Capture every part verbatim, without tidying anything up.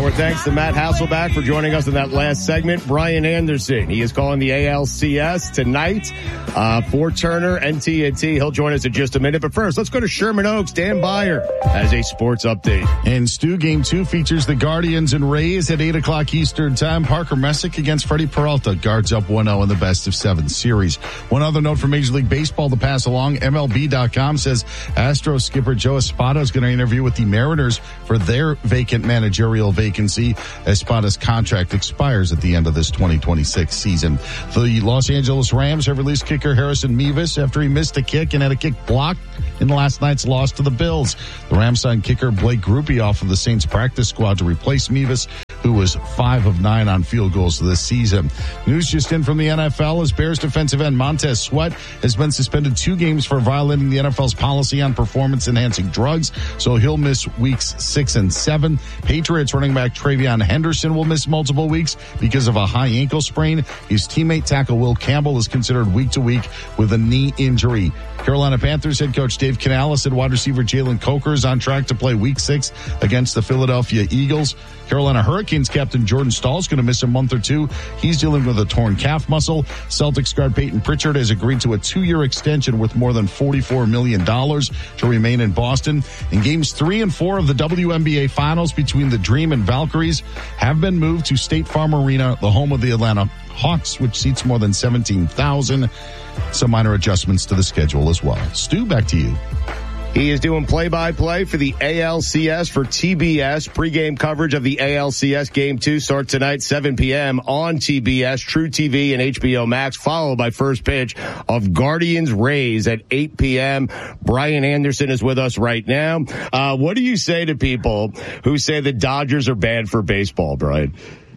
Our thanks to Matt Hasselback for joining us in that last segment. Brian Anderson, he is calling the A L C S tonight uh, for Turner and T N T. He'll join us in just a minute. But first, let's go to Sherman Oaks. Dan Beyer has a sports update. And Stu, game two features the Guardians and Rays at eight o'clock Eastern time. Parker Messick against Freddie Peralta. Guards up one oh in the best of seven series. One other note from Major League Baseball to pass along. M L B dot com says Astros skipper Joe Espada is going to interview with the Mariners for their vacant managerial vacancy. Espada's contract expires at the end of this twenty twenty-six season. The Los Angeles Rams have released kicker Harrison Mevis after he missed a kick and had a kick blocked in last night's loss to the Bills. The Rams signed kicker Blake Grupe off of the Saints practice squad to replace Mevis, who was five of nine on field goals this season. News just in from the N F L as Bears defensive end Montez Sweat has been suspended two games for violating the N F L's policy on performance-enhancing drugs, so he'll miss weeks six and seven. Patriots running back Travion Henderson will miss multiple weeks because of a high ankle sprain. His teammate tackle Will Campbell is considered week to week with a knee injury. Carolina Panthers head coach Dave Canales and wide receiver Jalen Coker is on track to play week six against the Philadelphia Eagles. Carolina Hurricanes captain Jordan Stahl is going to miss a month or two. He's dealing with a torn calf muscle. Celtics guard Peyton Pritchard has agreed to a two-year extension worth more than forty-four million dollars to remain in Boston. And games three and four of the W N B A Finals between the Dream and Valkyries have been moved to State Farm Arena, the home of the Atlanta Hawks, which seats more than seventeen thousand. Some minor adjustments to the schedule as well. Stu, back to you. He is doing play-by-play for the A L C S for T B S. Pre-game coverage of the A L C S Game two starts tonight, seven p.m. on T B S, True T V, and H B O Max, followed by first pitch of Guardians Rays at eight p.m. Brian Anderson is with us right now. Uh, what do you say to people who say the Dodgers are bad for baseball, Brian?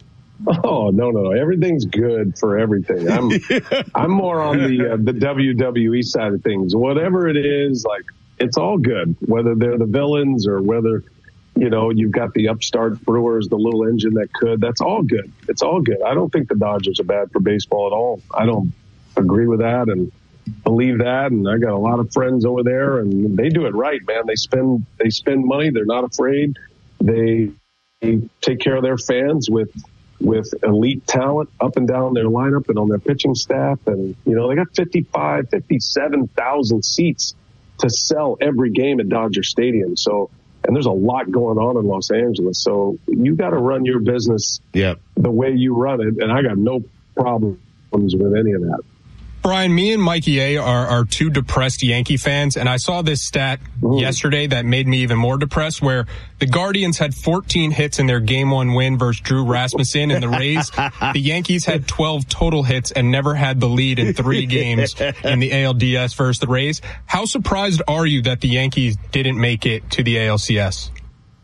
Oh, no, no, no. Everything's good for everything. I'm, I'm more on the, uh, the W W E side of things. Whatever it is, like, it's all good, whether they're the villains or whether, you know, you've got the upstart Brewers, the little engine that could. That's all good. It's all good. I don't think the Dodgers are bad for baseball at all. I don't agree with that and believe that. And I got a lot of friends over there, and they do it right, man. They spend they spend money. They're not afraid. They, they take care of their fans with with elite talent up and down their lineup and on their pitching staff. And, you know, they got fifty-five, fifty-seven thousand seats to sell every game at Dodger Stadium. So, and there's a lot going on in Los Angeles. So you got to run your business yep. the way you run it. And I got no problems with any of that. Brian, me and Mikey A are, are two depressed Yankee fans, and I saw this stat Ooh. yesterday that made me even more depressed, where the Guardians had fourteen hits in their game one win versus Drew Rasmussen and the Rays. The Yankees had twelve total hits and never had the lead in three games in the A L D S versus the Rays. How surprised are you that the Yankees didn't make it to the A L C S?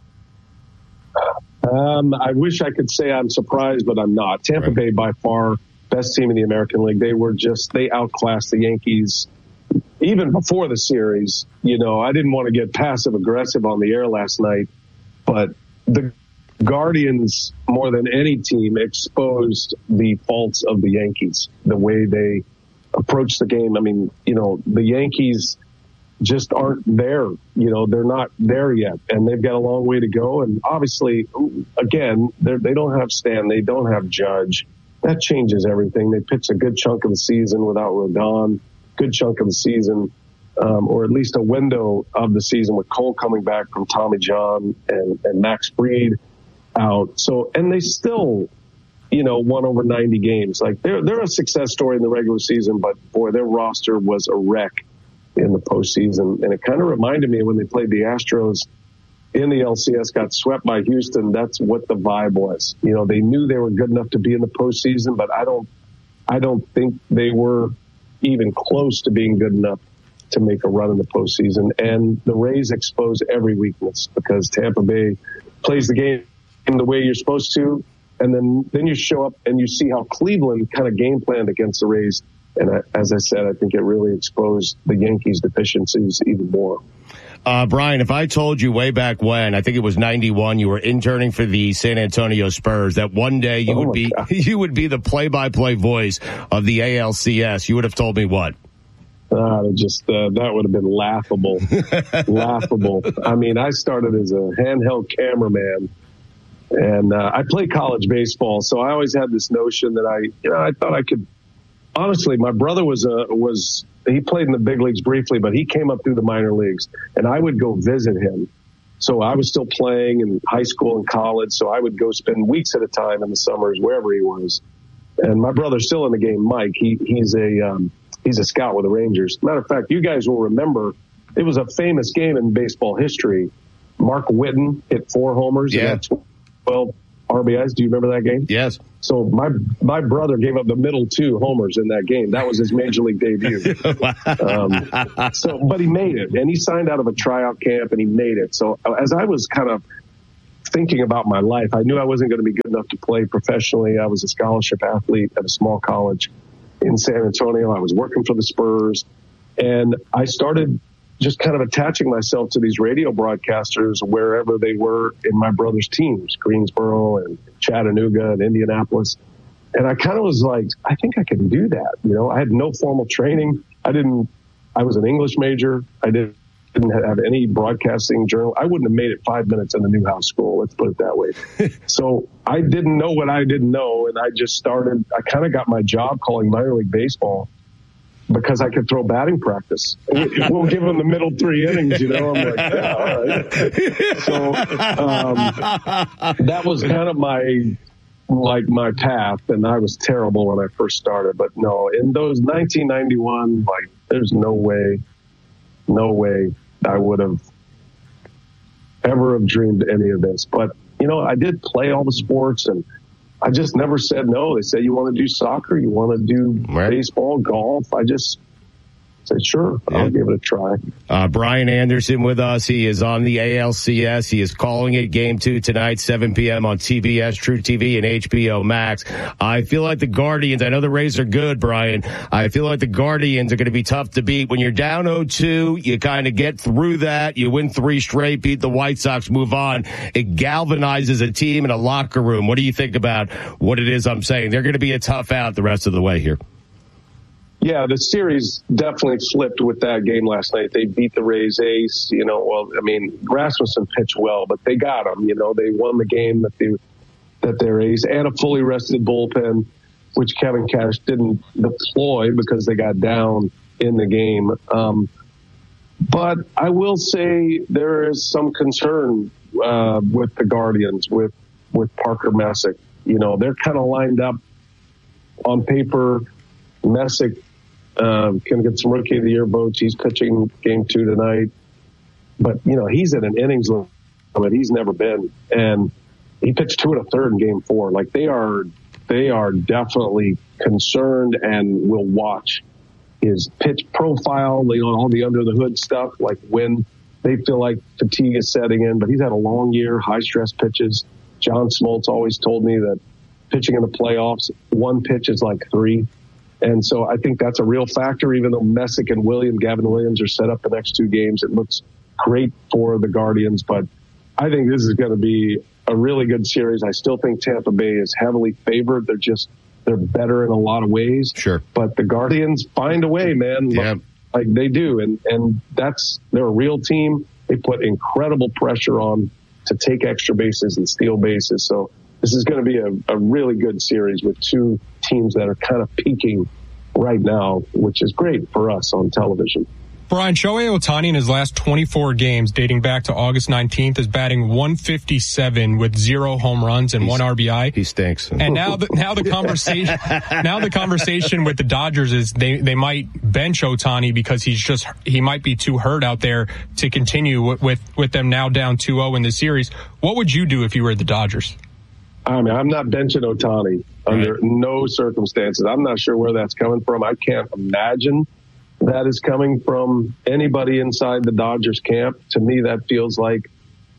Um, I wish I could say I'm surprised, but I'm not. Tampa right. Bay by far best team in the American League. They were just, they outclassed the Yankees even before the series. You know, I didn't want to get passive aggressive on the air last night, but the Guardians, more than any team, exposed the faults of the Yankees, the way they approach the game. I mean, you know, the Yankees just aren't there. You know, they're not there yet, and they've got a long way to go. And obviously, again, they don't have Stan, they don't have Judge. That changes everything. They pitched a good chunk of the season without Rodon, good chunk of the season, um, or at least a window of the season with Cole coming back from Tommy John and, and Max Fried out. So, and they still, you know, won over ninety games. Like they're, they're a success story in the regular season, but boy, their roster was a wreck in the postseason. And it kind of reminded me when they played the Astros in the L C S, got swept by Houston. That's what the vibe was. You know, they knew they were good enough to be in the postseason, but I don't, I don't think they were even close to being good enough to make a run in the postseason. And the Rays expose every weakness because Tampa Bay plays the game the way you're supposed to. And then, then you show up and you see how Cleveland kind of game planned against the Rays. And I, as I said, I think it really exposed the Yankees' deficiencies even more. Uh, Brian, if I told you way back when, I think it was ninety-one, you were interning for the San Antonio Spurs, that one day you oh would be, God. you would be the play-by-play voice of the A L C S, you would have told me what? Uh, just, uh, that would have been laughable. laughable. I mean, I started as a handheld cameraman And uh, I played college baseball, so I always had this notion that I, you know, I thought I could. Honestly, my brother was a was he played in the big leagues briefly, but he came up through the minor leagues, and I would go visit him. So I was still playing in high school and college, so I would go spend weeks at a time in the summers wherever he was. And my brother's still in the game, Mike. He he's a um, he's a scout with the Rangers. Matter of fact, you guys will remember it was a famous game in baseball history. Mark Whitten hit four homers yeah. and had twelve R B Is. Do you remember that game? Yes. So my my brother gave up the middle two homers in that game. That was his major league debut. um, so, but he made it, and he signed out of a tryout camp, and he made it. So as I was kind of thinking about my life, I knew I wasn't going to be good enough to play professionally. I was a scholarship athlete at a small college in San Antonio. I was working for the Spurs, and I started just kind of attaching myself to these radio broadcasters wherever they were in my brother's teams, Greensboro and Chattanooga and Indianapolis. And I kind of was like, I think I can do that. You know, I had no formal training. I didn't, I was an English major. I didn't, didn't have any broadcasting journal. I wouldn't have made it five minutes in the Newhouse School. Let's put it that way. So I didn't know what I didn't know. And I just started, I kind of got my job calling minor league baseball because I could throw batting practice. We'll give them the middle three innings, you know. I'm like, yeah, all right. So um, that was kind of my, like my path, and I was terrible when I first started. But no, in those nineteen ninety-one, like, there's no way, no way I would have ever have dreamed any of this. But, you know, I did play all the sports, and I just never said no. They said, you want to do soccer? You want to do right. baseball, golf? I just said, sure, yeah. I'll give it a try. Uh, Brian Anderson with us. He is on the A L C S. He is calling it game two tonight, seven p.m. on T B S, True T V, and H B O Max. I feel like the Guardians, I know the Rays are good, Brian. I feel like the Guardians are going to be tough to beat. When you're down oh two, you kind of get through that. You win three straight, beat the White Sox, move on. It galvanizes a team in a locker room. What do you think about what it is I'm saying? They're going to be a tough out the rest of the way here. Yeah, the series definitely flipped with that game last night. They beat the Rays ace. You know, well, I mean, Rasmussen pitched well, but they got him. You know, they won the game that they that their ace and a fully rested bullpen, which Kevin Cash didn't deploy because they got down in the game. Um, but I will say there is some concern uh, with the Guardians, with with Parker Messick. You know, they're kind of lined up on paper. Messick Um, can get some Rookie of the Year votes. He's pitching game two tonight. But, you know, he's at an innings limit he's never been. And he pitched two and a third in game four. Like, they are they are definitely concerned and will watch his pitch profile, you know, all the under-the-hood stuff, like when they feel like fatigue is setting in. But he's had a long year, high-stress pitches. John Smoltz always told me that pitching in the playoffs, one pitch is like three. And so I think that's a real factor, even though Messick and William, Gavin Williams, are set up the next two games. It looks great for the Guardians, but I think this is going to be a really good series. I still think Tampa Bay is heavily favored. They're just, they're better in a lot of ways. Sure. But the Guardians find a way, man. Yeah. Like, like they do. And, and that's, they're a real team. They put incredible pressure on to take extra bases and steal bases. So this is going to be a, a really good series with two teams that are kind of peaking right now, which is great for us on television. Brian, Shohei Ohtani in his last twenty-four games dating back to August nineteenth is batting one fifty-seven with zero home runs and He's, one R B I. He stinks. And now the, now the conversation now the conversation with the Dodgers is they, they might bench Ohtani because he's just he might be too hurt out there to continue with, with, with them now down two oh in the series. What would you do if you were the Dodgers? I mean, I'm not benching Ohtani under right. no circumstances. I'm not sure where that's coming from. I can't imagine that is coming from anybody inside the Dodgers camp. To me, that feels like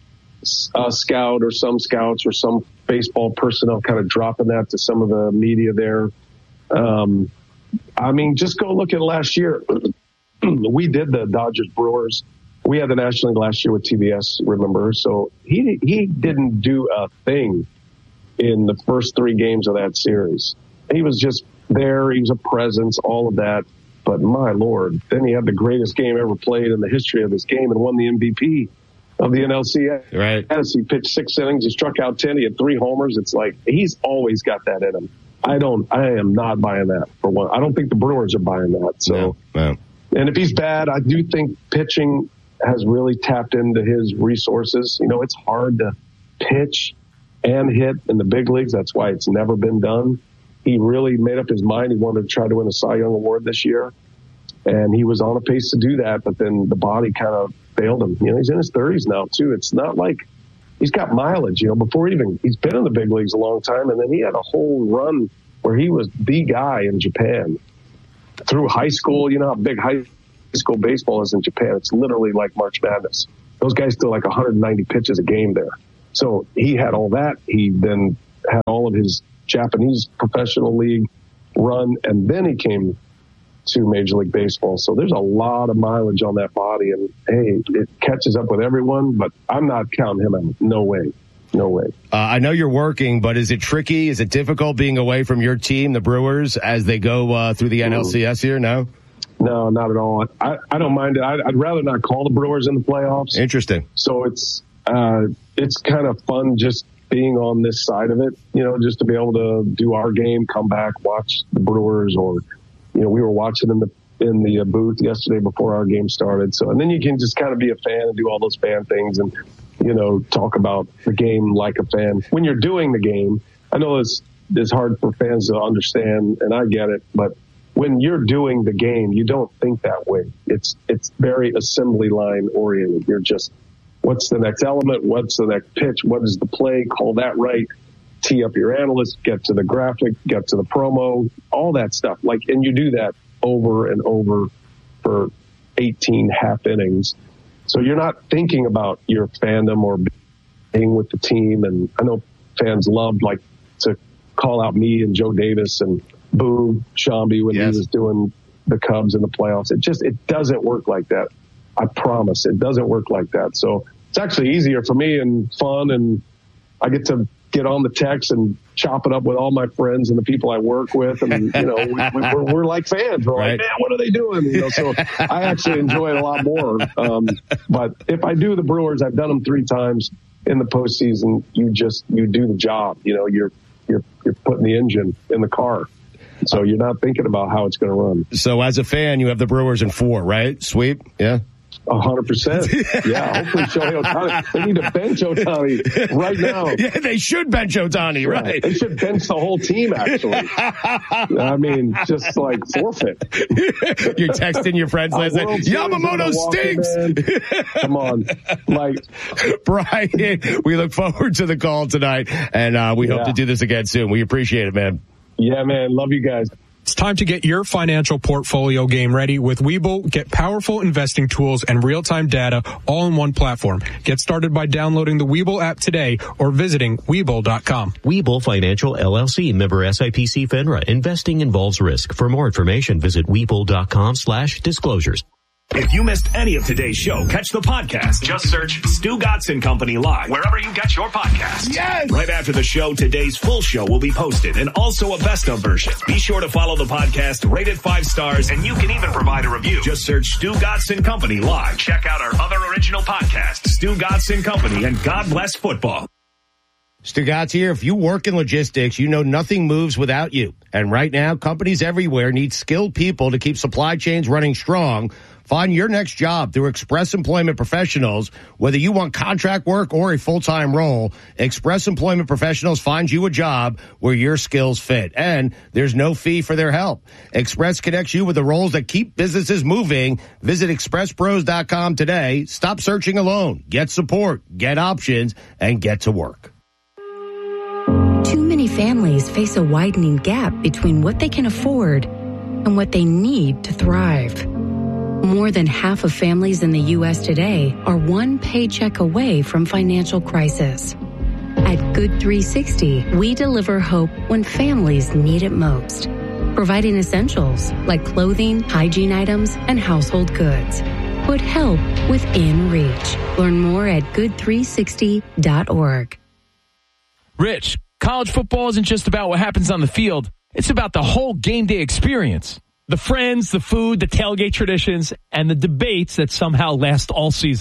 a scout or some scouts or some baseball personnel kind of dropping that to some of the media there. Um, I mean, just go look at last year. We did the Dodgers Brewers. We had the National League last year with T B S, remember? So he he didn't do a thing in the first three games of that series. He was just there. He was a presence, all of that. But my Lord, then he had the greatest game ever played in the history of this game and won the M V P. of the N L C S. Right. He pitched six innings. He struck out ten. He had three homers. It's like he's always got that in him. I don't. I am not buying that for one. I don't think the Brewers are buying that. So, no, no. And if he's bad, I do think pitching has really tapped into his resources. You know, it's hard to pitch and hit in the big leagues. That's why it's never been done. He really made up his mind. He wanted to try to win a Cy Young Award this year. And he was on a pace to do that, but then the body kind of failed him. You know, he's in his thirties now, too. It's not like he's got mileage, you know, before even he's been in the big leagues a long time. And then he had a whole run where he was the guy in Japan through high school. You know how big high school baseball is in Japan. It's literally like March Madness. Those guys throw like one hundred ninety pitches a game there. So he had all that. He then had all of his Japanese professional league run, and then he came to Major League Baseball. So there's a lot of mileage on that body, and hey, it catches up with everyone, but I'm not counting him out. No way. No way. Uh, I know you're working, but is it tricky? Is it difficult being away from your team, the Brewers, as they go uh, through the N L C S here? No? No, not at all. I, I don't mind it. I'd, I'd rather not call the Brewers in the playoffs. Interesting. So it's, uh, it's kind of fun just being on this side of it, you know, just to be able to do our game, come back, watch the Brewers, or, you know, we were watching in the, in the booth yesterday before our game started. So, and then you can just kind of be a fan and do all those fan things and, you know, talk about the game like a fan. When you're doing the game, I know it's, it's hard for fans to understand, and I get it, but when you're doing the game, you don't think that way. It's, it's very assembly line oriented. You're just, what's the next element? What's the next pitch? What is the play? Call that right. Tee up your analyst, get to the graphic, get to the promo, all that stuff. Like, and you do that over and over for eighteen half innings. So you're not thinking about your fandom or being with the team. And I know fans loved like to call out me and Joe Davis and boo Shambi when yes. he was doing the Cubs in the playoffs. It just, it doesn't work like that. I promise it doesn't work like that. So it's actually easier for me and fun. And I get to get on the text and chop it up with all my friends and the people I work with. And, you know, we, we, we're, we're like fans. We're right. like, man, what are they doing? You know, so I actually enjoy it a lot more. Um, but if I do the Brewers, I've done them three times in the postseason. You just, you do the job. You know, you're, you're, you're putting the engine in the car. So you're not thinking about how it's going to run. So as a fan, you have the Brewers in four, right? Sweep. Yeah. A hundred percent. Yeah. Hopefully Shohei Ohtani. They need to bench Ohtani right now. Yeah, they should bench Ohtani, yeah, right? They should bench the whole team, actually. I mean, just like forfeit. You're texting your friends, Leslie. Yamamoto stinks. Come on. Like, Brian, we look forward to the call tonight, and uh, we yeah. hope to do this again soon. We appreciate it, man. Yeah, man. Love you guys. It's time to get your financial portfolio game ready with Webull. Get powerful investing tools and real-time data all in one platform. Get started by downloading the Webull app today or visiting Webull dot com. Webull Financial L L C, member S I P C FINRA. Investing involves risk. For more information, visit Webull dot com slash disclosures. If you missed any of today's show, catch the podcast. Just search Stu Gotson Company Live wherever you get your podcasts. Yes! Right after the show, today's full show will be posted and also a best of version. Be sure to follow the podcast, rate it five stars, and you can even provide a review. Just search Stu Gotson Company Live. Check out our other original podcasts, Stu Gotson Company and God Bless Football. Stu Gotz here. If you work in logistics, you know nothing moves without you. And right now, companies everywhere need skilled people to keep supply chains running strong. Find your next job through Express Employment Professionals. Whether you want contract work or a full-time role, Express Employment Professionals finds you a job where your skills fit. And there's no fee for their help. Express connects you with the roles that keep businesses moving. Visit express pros dot com today. Stop searching alone. Get support, get options, and get to work. Too many families face a widening gap between what they can afford and what they need to thrive. More than half of families in the U S today are one paycheck away from financial crisis. At Good three sixty, we deliver hope when families need it most, providing essentials like clothing, hygiene items, and household goods. Put help within reach. Learn more at good three sixty dot org. Rich, college football isn't just about what happens on the field. It's about the whole game day experience. The friends, the food, the tailgate traditions, and the debates that somehow last all season.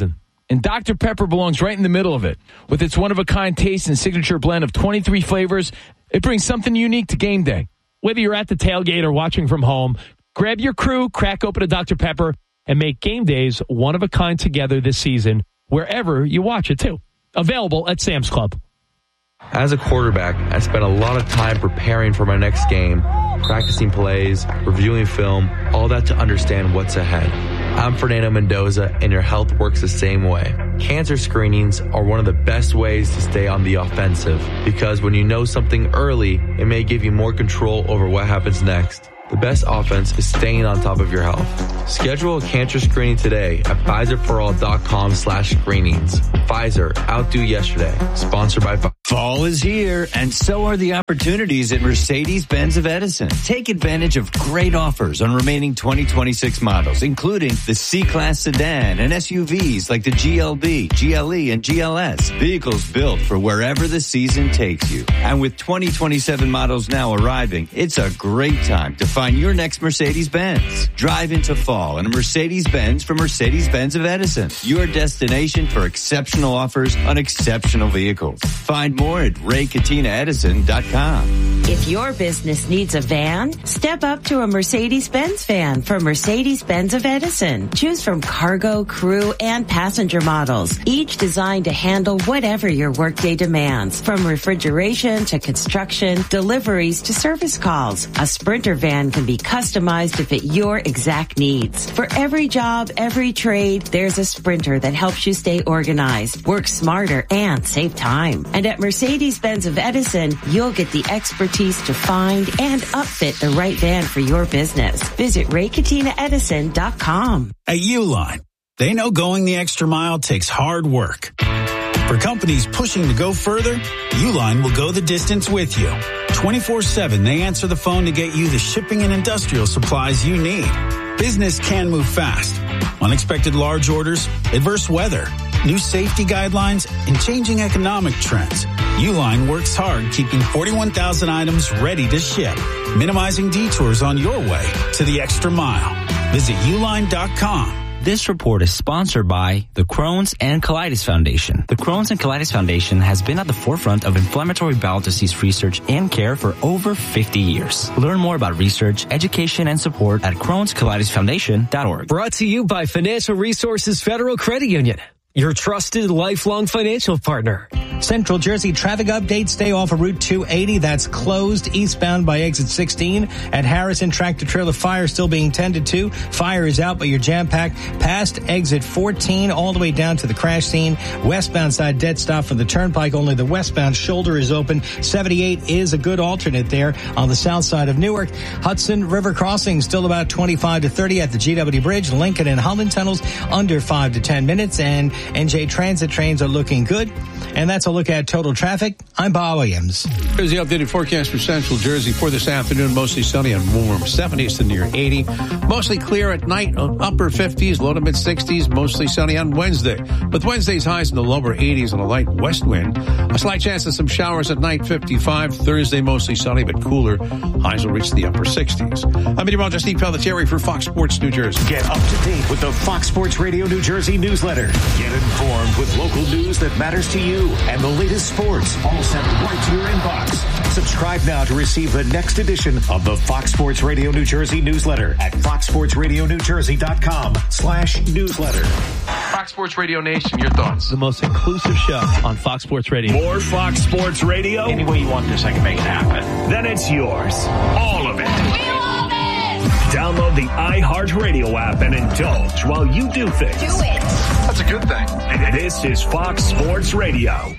And Doctor Pepper belongs right in the middle of it. With its one-of-a-kind taste and signature blend of twenty-three flavors, it brings something unique to game day. Whether you're at the tailgate or watching from home, grab your crew, crack open a Doctor Pepper, and make game days one-of-a-kind together this season, wherever you watch it, too. Available at Sam's Club. As a quarterback, I spent a lot of time preparing for my next game, practicing plays, reviewing film, all that to understand what's ahead. I'm Fernando Mendoza, and your health works the same way. Cancer screenings are one of the best ways to stay on the offensive, because when you know something early, it may give you more control over what happens next. The best offense is staying on top of your health. Schedule a cancer screening today at Pfizerforall.com slash screenings. Pfizer, outdo yesterday. Sponsored by Pfizer. Fall is here, and so are the opportunities at Mercedes-Benz of Edison. Take advantage of great offers on remaining twenty twenty-six models, including the C-Class sedan and S U Vs like the G L B, G L E, and G L S. Vehicles built for wherever the season takes you. And with twenty twenty-seven models now arriving, it's a great time to find your next Mercedes-Benz. Drive into fall in a Mercedes-Benz from Mercedes-Benz of Edison, your destination for exceptional offers on exceptional vehicles. Find more at Ray Katina Edison dot com. If your business needs a van, step up to a Mercedes-Benz van from Mercedes-Benz of Edison. Choose from cargo, crew, and passenger models, each designed to handle whatever your workday demands, from refrigeration to construction, deliveries to service calls. A Sprinter van can be customized to fit your exact needs. For every job, every trade, there's a Sprinter that helps you stay organized, work smarter, and save time. And at Mercedes-Benz of Edison, you'll get the expertise to find and upfit the right van for your business. Visit Ray Katina Edison dot com. At Uline, they know going the extra mile takes hard work. For companies pushing to go further, Uline will go the distance with you. twenty-four seven, they answer the phone to get you the shipping and industrial supplies you need. Business can move fast. Unexpected large orders, adverse weather, new safety guidelines, and changing economic trends. Uline works hard keeping forty-one thousand items ready to ship, minimizing detours on your way to the extra mile. Visit Uline dot com. This report is sponsored by the Crohn's and Colitis Foundation. The Crohn's and Colitis Foundation has been at the forefront of inflammatory bowel disease research and care for over fifty years. Learn more about research, education, and support at Crohn's Colitis Foundation dot org. Brought to you by Financial Resources Federal Credit Union, your trusted lifelong financial partner. Central Jersey traffic update. Stay off of Route two eighty. That's closed eastbound by exit sixteen. At Harrison, tractor trailer fire still being tended to. Fire is out, but you're jam-packed past exit fourteen all the way down to the crash scene. Westbound side dead stop from the turnpike. Only the westbound shoulder is open. seventy-eight is a good alternate there on the south side of Newark. Hudson River Crossing still about twenty-five to thirty at the G W Bridge. Lincoln and Holland tunnels under five to ten minutes. And N J Transit trains are looking good. And that's a look at total traffic. I'm Bob Williams. Here's the updated forecast for Central Jersey for this afternoon. Mostly sunny and warm. seventies to near eighty. Mostly clear at night. Upper fifties, low to mid sixties. Mostly sunny on Wednesday. With Wednesday's highs in the lower eighties and a light west wind. A slight chance of some showers at night, fifty-five. Thursday, mostly sunny but cooler. Highs will reach the upper sixties. I'm meteorologist Steve Pelletieri for Fox Sports New Jersey. Get up to date with the Fox Sports Radio New Jersey newsletter. Get informed with local news that matters to you and the latest sports, all sent right to your inbox. Subscribe now to receive the next edition of the Fox Sports Radio New Jersey newsletter at fox sports radio new jersey dot com slash newsletter. Fox Sports Radio Nation, your thoughts. The most inclusive show on Fox Sports Radio. More Fox Sports Radio? Any way you want this, I can make it happen. Then it's yours. All of it. We love it! Download the iHeartRadio app and indulge while you do things. Do it. That's a good thing. This is Fox Sports Radio.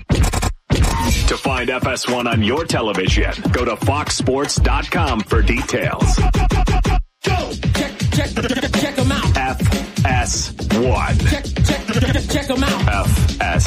To find F S one on your television, go to fox sports dot com for details. Go! Check, check, check them out. F S one. Check, check, check them out. F S